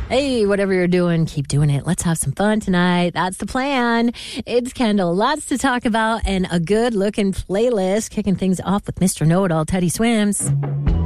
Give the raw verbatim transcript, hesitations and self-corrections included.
Hey, whatever you're doing, keep doing it. Let's have some fun tonight. That's the plan. It's Kendall. Lots to talk about and a good-looking playlist. Kicking things off with Mister Know-It-All, Teddy Swims.